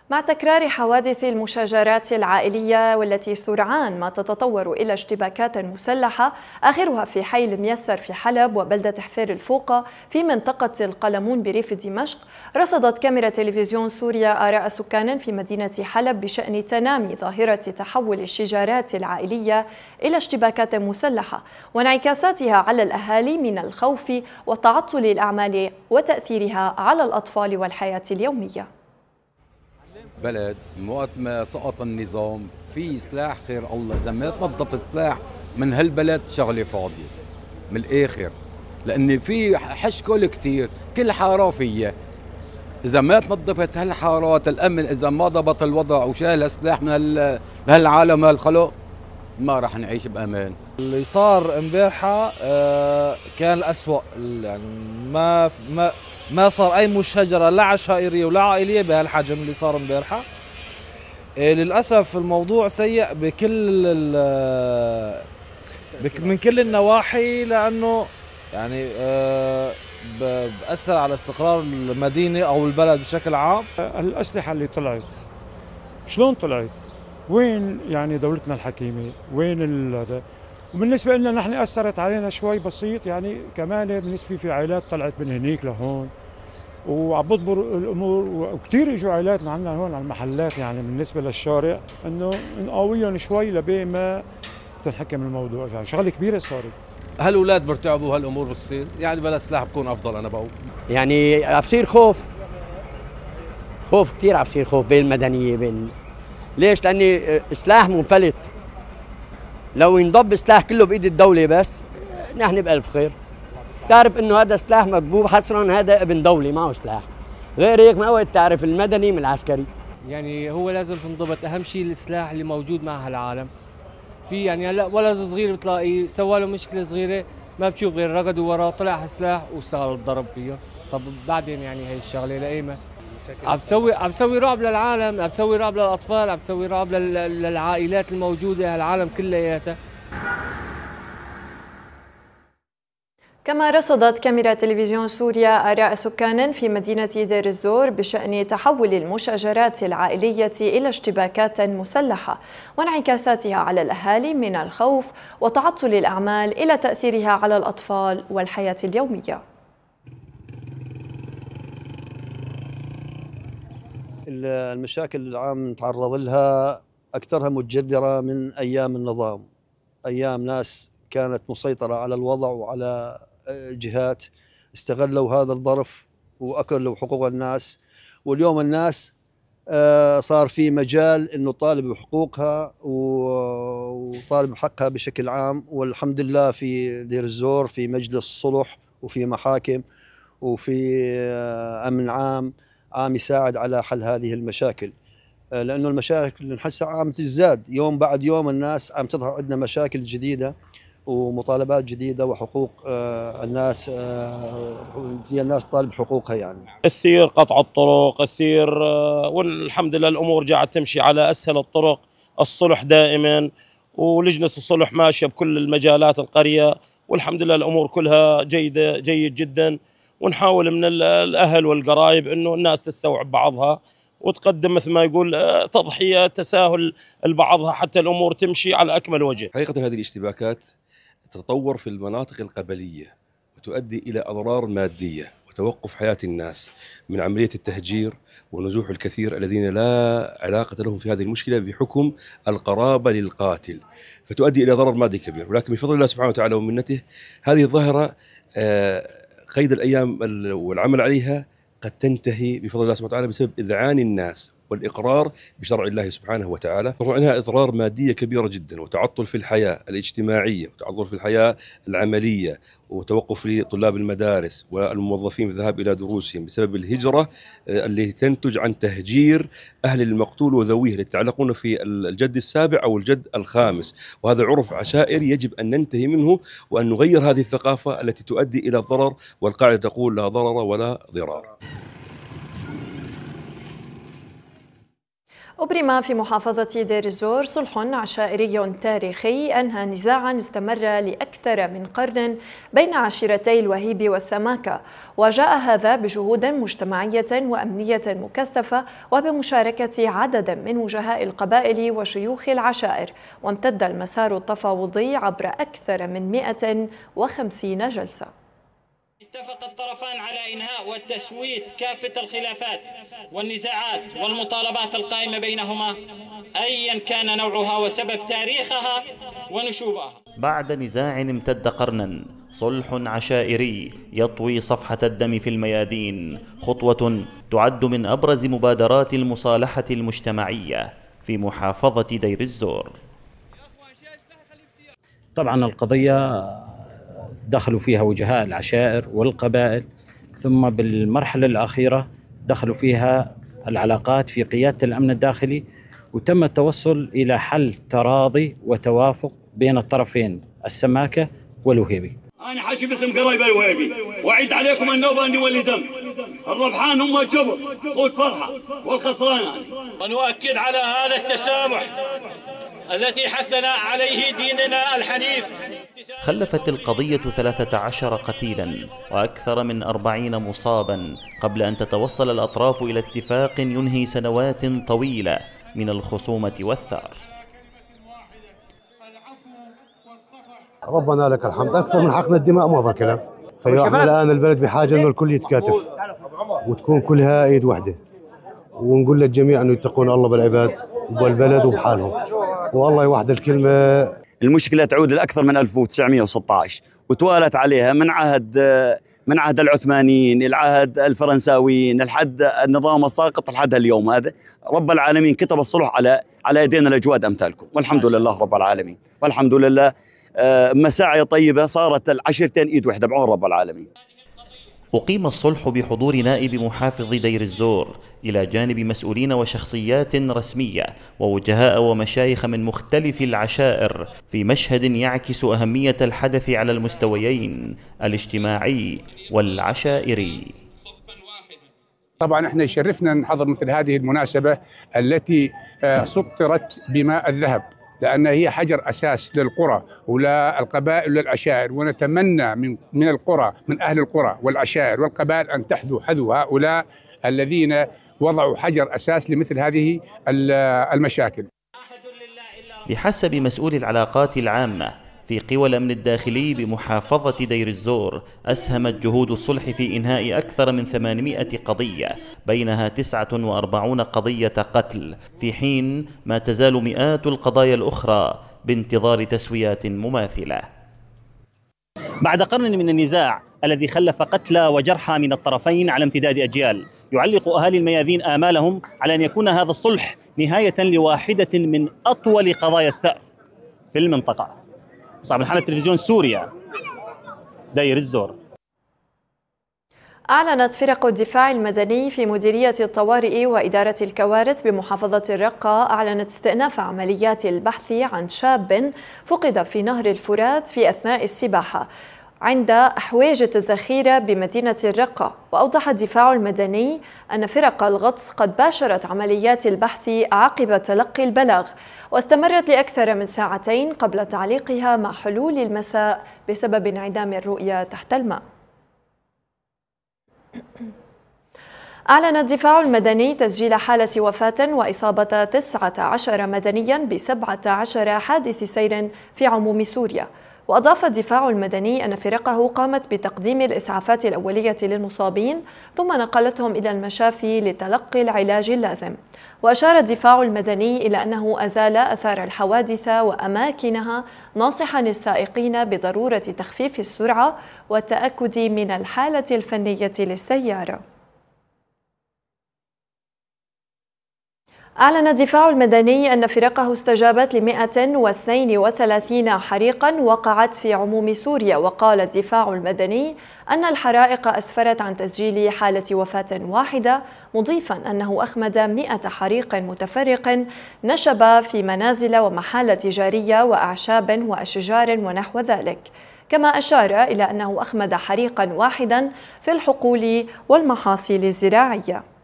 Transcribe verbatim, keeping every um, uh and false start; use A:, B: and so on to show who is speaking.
A: مع تكرار حوادث المشاجرات العائلية والتي سرعان ما تتطور إلى اشتباكات مسلحة، آخرها في حي الميسر في حلب وبلدة حفير الفوقة في منطقة القلمون بريف دمشق، رصدت كاميرا تلفزيون سوريا آراء سكان في مدينة حلب بشأن تنامي ظاهرة تحول الشجارات العائلية إلى اشتباكات مسلحة وانعكاساتها على الأهالي من الخوف وتعطل الأعمال وتأثيرها على الأطفال والحياة اليومية.
B: بلد من وقت ما سقط النظام في سلاح خير الله، اذا ما تنظف سلاح من هالبلد شغله فاضيه من الاخر، لان في حشكل كثير كل حاره فيها. اذا ما تنظفت هالحارات الامن، اذا ما ضبط الوضع وشال السلاح من هالعالم هالخلق، ما راح نعيش بامان.
C: اللي صار امبارحه كان الأسوأ، يعني ما ما ما صار اي مشاجره لا عشائريه ولا عائليه بهالحجم اللي صار امبارحه. للاسف الموضوع سيء بكل من كل النواحي، لانه يعني بأثر على استقرار المدينه او البلد بشكل عام.
D: الاسلحه اللي طلعت شلون طلعت؟ وين يعني دولتنا الحكيمه؟ وين هذا؟ وبالنسبه لنا نحن اثرت علينا شوي بسيط، يعني كمان بالنسبه في عائلات طلعت من هنيك لهون وعم بضبر الامور، وكثير اجوا عائلات من عندنا هون على المحلات، يعني بالنسبه للشارع انه نقاويهم شوي لبين ما تنحكم الموضوع، يعني شغله كبيره صارت.
E: هالأولاد برتعبوا هالامور بتصير، يعني بلا سلاح بكون افضل. انا بقول
F: يعني عم بصير خوف خوف كثير، عم بصير خوف بين المدنيه بين ليش؟ لاني سلاح منفلت، لو ينضب سلاح كله بايد الدوله بس نحن بألف خير. تعرف انه هذا سلاح مضبوب حصرا، هذا ابن دولي معه سلاح، غير هيك ما وقت تعرف المدني من العسكري.
G: يعني هو لازم تنضبط، اهم شيء السلاح اللي موجود مع هالعالم. في يعني هلا ولد صغير بتلاقيه سوى له مشكله صغيره ما بتشوف غير رقدوا وراه طلع سلاح واشتغل الضرب فيه. طب بعدين يعني هي الشغله لايمه عم تسوي عم تسوي رعب للعالم، عم تسوي رعب للاطفال، عم تسوي رعب للعائلات الموجوده هالعالم كلياتها.
A: كما رصدت كاميرا تلفزيون سوريا آراء سكان في مدينة دير الزور بشأن تحول المشاجرات العائلية إلى اشتباكات مسلحة وانعكاساتها على الأهالي من الخوف وتعطل الأعمال إلى تأثيرها على الأطفال والحياة اليومية.
H: المشاكل اللي عم نتعرض لها أكثرها متجذرة من أيام النظام، أيام ناس كانت مسيطرة على الوضع وعلى جهات استغلوا هذا الظرف وأكلوا حقوق الناس، واليوم الناس صار في مجال إنه طالب بحقوقها وطالب حقها بشكل عام. والحمد لله في دير الزور في مجلس صلح وفي محاكم وفي أمن عام عم يساعد على حل هذه المشاكل، لأنه المشاكل اللي نحسها عم تزداد يوم بعد يوم. الناس عم تظهر عندنا مشاكل جديدة ومطالبات جديدة وحقوق الناس، في الناس طالب حقوقها. يعني
I: كثير قطع الطرق كثير، والحمد لله الأمور قاعد تمشي على أسهل الطرق. الصلح دائما ولجنة الصلح ماشية بكل المجالات القرية، والحمد لله الأمور كلها جيدة جيد جدا. ونحاول من الأهل والقرايب أنه الناس تستوعب بعضها وتقدم مثل ما يقول تضحية تساهل لبعضها حتى الأمور تمشي على أكمل وجه.
J: حقيقة هذه الاشتباكات تتطور في المناطق القبلية وتؤدي إلى أضرار مادية وتوقف حياة الناس من عملية التهجير ونزوح الكثير الذين لا علاقة لهم في هذه المشكلة بحكم القرابة للقاتل، فتؤدي إلى ضرر مادي كبير. ولكن بفضل الله سبحانه وتعالى ومنته هذه الظاهرة قيد الأيام والعمل عليها قد تنتهي بفضل الله سبحانه وتعالى بسبب إذعان الناس والإقرار بشرع الله سبحانه وتعالى. طبعا عنها إضرار مادية كبيرة جدا وتعطل في الحياة الاجتماعية وتعطل في الحياة العملية وتوقف لطلاب المدارس والموظفين في الذهاب إلى دروسهم بسبب الهجرة اللي تنتج عن تهجير أهل المقتول وذويه اللي يتعلقون في الجد السابع أو الجد الخامس. وهذا عرف عشائري يجب أن ننتهي منه وأن نغير هذه الثقافة التي تؤدي إلى الضرر، والقاعدة تقول لا ضرر ولا ضرار.
A: أبرم في محافظة دير الزور صلح عشائري تاريخي أنهى نزاعا استمر لأكثر من قرن بين عشيرتي الوهيب والسماكة، وجاء هذا بجهود مجتمعية وأمنية مكثفة وبمشاركة عدد من وجهاء القبائل وشيوخ العشائر، وامتد المسار التفاوضي عبر أكثر من مئة وخمسين جلسة.
K: اتفق الطرفان على إنهاء والتسوية كافة الخلافات والنزاعات والمطالبات القائمة بينهما أيا كان نوعها وسبب تاريخها ونشوبها.
L: بعد نزاع امتد قرنا، صلح عشائري يطوي صفحة الدم في الميادين، خطوة تعد من أبرز مبادرات المصالحة المجتمعية في محافظة دير الزور.
M: طبعا القضية دخلوا فيها وجهاء العشائر والقبائل، ثم بالمرحلة الأخيرة دخلوا فيها العلاقات في قيادة الأمن الداخلي، وتم التوصل إلى حل تراضي وتوافق بين الطرفين السماكة والوهيبي.
N: أنا حاجي باسم قرايب الوهيبي، وأعيد عليكم النوبة أني ولي دم، الربحان هم الجبر قوت فرحة والخسران.
K: ونؤكد على هذا التسامح التي حثنا عليه ديننا الحنيف.
L: خلفت القضية ثلاثة عشر قتيلا وأكثر من أربعين مصابا قبل أن تتوصل الأطراف إلى اتفاق ينهي سنوات طويلة من الخصومة والثار.
O: ربنا لك الحمد، أكثر من حقن الدماء مضى كلام. خيو احنا الآن البلد بحاجة إنه الكل يتكاتف وتكون كلها إيد واحدة، ونقول للجميع إنه يتقون الله بالعباد وبالبلد وبحالهم، والله يوحد الكلمة.
P: المشكلة تعود لأكثر من ألف وتسعمئة وستة عشر وتوالت عليها من عهد من عهد العثمانيين، العهد الفرنساويين، لحد النظام الساقط لحد اليوم هذا. رب العالمين كتب الصلح على على يدينا الأجواد أمثالكم، والحمد لله رب العالمين، والحمد لله مساعي طيبة صارت العشرتين إيد واحدة بعون رب العالمين.
L: أقيم الصلح بحضور نائب محافظ دير الزور إلى جانب مسؤولين وشخصيات رسمية ووجهاء ومشايخ من مختلف العشائر في مشهد يعكس أهمية الحدث على المستويين الاجتماعي والعشائري.
Q: طبعا احنا يشرفنا نحضر مثل هذه المناسبة التي سطرت بماء الذهب، لأن هي حجر أساس للقرى وللقبائل وللعشائر، ونتمنى من من القرى من أهل القرى والعشائر والقبائل أن تحذو حذو هؤلاء الذين وضعوا حجر أساس لمثل هذه المشاكل.
L: بحسب مسؤول العلاقات العامة في قوى الأمن الداخلي بمحافظة دير الزور، أسهمت جهود الصلح في إنهاء أكثر من ثمانمئة قضية، بينها تسعة وأربعين قضية قتل، في حين ما تزال مئات القضايا الأخرى بانتظار تسويات مماثلة.
R: بعد قرن من النزاع الذي خلف قتلى وجرحى من الطرفين على امتداد أجيال، يعلق أهالي الميادين آمالهم على أن يكون هذا الصلح نهاية لواحدة من أطول قضايا الثأر في المنطقة. صاحب الحالة تلفزيون سوريا، دير الزور.
A: أعلنت فرق الدفاع المدني في مديرية الطوارئ وإدارة الكوارث بمحافظة الرقة أعلنت استئناف عمليات البحث عن شاب فقد في نهر الفرات في أثناء السباحة عند أحواجة الذخيرة بمدينة الرقة. وأوضح الدفاع المدني أن فرق الغطس قد باشرت عمليات البحث عقب تلقي البلاغ، واستمرت لأكثر من ساعتين قبل تعليقها مع حلول المساء بسبب انعدام الرؤية تحت الماء. أعلن الدفاع المدني تسجيل حالة وفاة وإصابة تسعة عشر مدنيا بسبعة عشر حادث سير في عموم سوريا. وأضاف الدفاع المدني أن فرقه قامت بتقديم الإسعافات الأولية للمصابين ثم نقلتهم إلى المشافي لتلقي العلاج اللازم. وأشار الدفاع المدني إلى أنه أزال أثار الحوادث وأماكنها، ناصحا السائقين بضرورة تخفيف السرعة والتأكد من الحالة الفنية للسيارة. أعلن الدفاع المدني أن فرقه استجابت ل مئة واثنين وثلاثين حريقا وقعت في عموم سوريا. وقال الدفاع المدني أن الحرائق أسفرت عن تسجيل حالة وفاة واحدة، مضيفا أنه أخمد مئة حريق متفرق نشب في منازل ومحال تجارية وأعشاب وأشجار ونحو ذلك. كما أشار إلى أنه أخمد حريقا واحدا في الحقول والمحاصيل الزراعية.